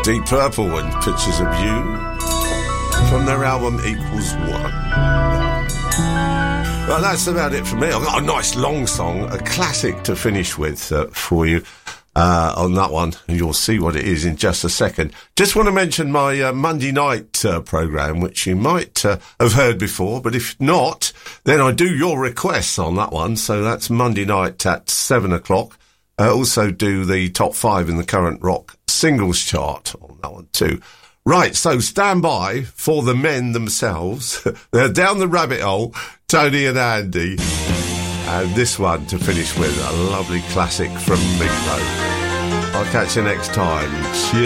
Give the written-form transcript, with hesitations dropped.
Deep Purple and Pictures of You from their album Equals One. Well, that's about it for me. I've got a nice long song, a classic to finish with for you on that one. You'll see what it is in just a second. Just want to mention my Monday night programme, which you might have heard before, but if not, then I do your requests on that one. So that's Monday night at 7 o'clock. Also do the top 5 in the current rock singles chart on that one too. Right, so stand by for the men themselves. They're down the rabbit hole, Tony and Andy. And this one to finish with, a lovely classic from Meat Loaf. I'll catch you next time. Cheers.